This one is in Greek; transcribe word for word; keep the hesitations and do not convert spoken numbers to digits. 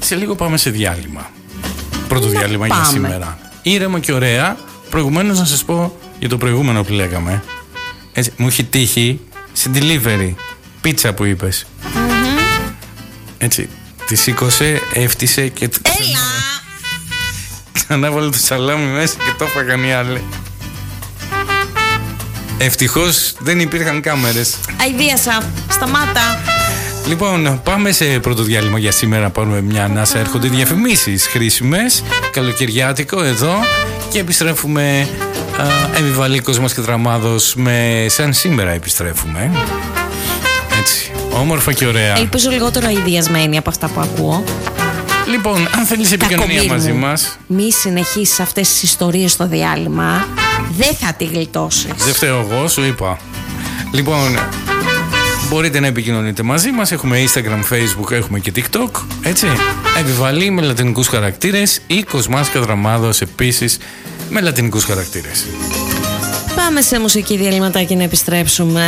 Σε λίγο πάμε σε διάλειμμα. Πρώτο να διάλειμμα πάμε. Για σήμερα. Ήρεμα και ωραία. Προηγουμένως να σας πω για το προηγούμενο που λέγαμε. Έτσι, μου έχει τύχει στην delivery πίτσα που είπες. Mm-hmm. Έτσι, τη σήκωσε, έφτισε και... Έλα! Ξανάβαλε το σαλάμι μέσα και το έφαγαν οι άλλοι. Ευτυχώς δεν υπήρχαν κάμερες. Αηδίασα, σταμάτα. Λοιπόν, πάμε σε πρώτο διάλειμμα για σήμερα. Πάρουμε μια ανάσα. Έρχονται διαφημίσεις χρήσιμες. Καλοκαιριάτικο εδώ. Και επιστρέφουμε Εμβιβαλίκος μας και Δραμάδος με σαν σήμερα επιστρέφουμε. Έτσι, όμορφα και ωραία. Ελπίζω λιγότερο αηδιασμένη από αυτά που ακούω. Λοιπόν, αν θέλεις επικοινωνία μαζί μας, μη συνεχίσεις αυτές τις ιστορίες στο διάλειμμα. Δεν θα τη γλιτώσεις. Δεν φταίω εγώ, σου είπα. Λοιπόν, μπορείτε να επικοινωνείτε μαζί μας. Έχουμε Instagram, Facebook, έχουμε και TikTok. Έτσι. Επιβαλή με λατινικούς χαρακτήρες ή Κοσμάς και Δραμάδος επίσης με λατινικούς χαρακτήρες. Πάμε σε μουσική διαλυματάκι να επιστρέψουμε.